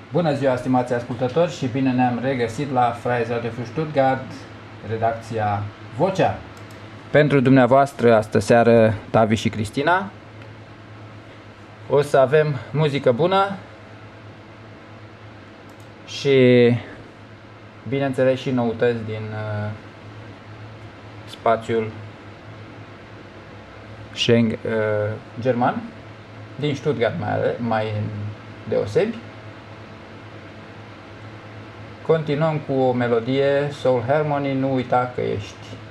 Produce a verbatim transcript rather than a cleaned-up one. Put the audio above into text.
Bună ziua, stimați ascultători, și bine ne-am regăsit la Freies Radio für Stuttgart, redacția Vocea. Pentru dumneavoastră, astă seară, Tavi și Cristina. O să avem muzică bună și, bineînțeles, și noutăți din uh, spațiul Schengen, uh, german, din Stuttgart mai, mai deosebi. Continuăm cu o melodie Soul Harmony, Nu uita că ești.